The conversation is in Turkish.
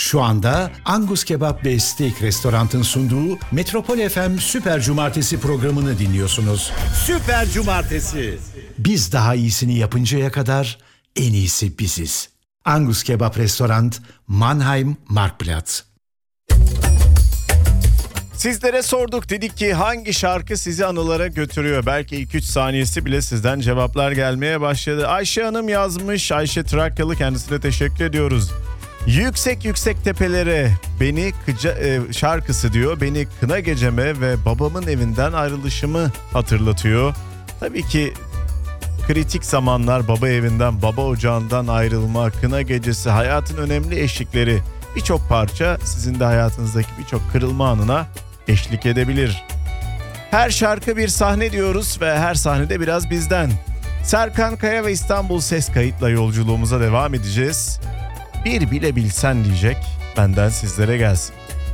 Şu anda Angus Kebap ve Steak Restorant'ın sunduğu Metropol FM Süper Cumartesi programını dinliyorsunuz. Süper Cumartesi. Biz daha iyisini yapıncaya kadar en iyisi biziz. Angus Kebap Restorant, Mannheim, Marktplatz. Sizlere sorduk, dedik ki hangi şarkı sizi anılara götürüyor? Belki ilk 3 saniyesi bile sizden cevaplar gelmeye başladı. Ayşe Hanım yazmış, Ayşe Trakyalı, kendisine teşekkür ediyoruz. Yüksek yüksek tepelere beni şarkısı diyor, beni kına geceme ve babamın evinden ayrılışımı hatırlatıyor. Tabii ki kritik zamanlar, baba evinden, baba ocağından ayrılma, kına gecesi, hayatın önemli eşlikleri, birçok parça sizin de hayatınızdaki birçok kırılma anına eşlik edebilir. Her şarkı bir sahne diyoruz ve her sahnede biraz bizden. Serkan Kaya ve İstanbul Ses Kayıt'la yolculuğumuza devam edeceğiz. Bir bile bilsen diyecek, benden sizlere gelsin.